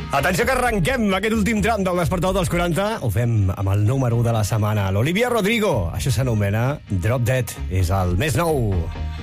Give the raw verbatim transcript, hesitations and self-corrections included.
Atenció que arrenquem aquest últim tram del Despertador dels quaranta. Ho fem amb el número de la setmana. L'Olivia Rodrigo. Això s'anomena Drop Dead. És el més nou.